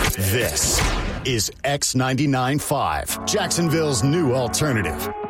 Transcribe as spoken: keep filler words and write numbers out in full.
This is X ninety-nine point five, Jacksonville's new alternative.